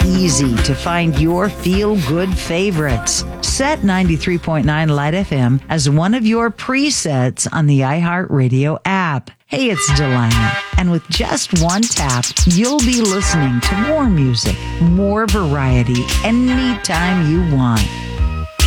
easy to find your feel-good favorites. Set 93.9 Light FM as one of your presets on the iHeartRadio app. Hey, it's Delina, and with just one tap, you'll be listening to more music, more variety, anytime you want.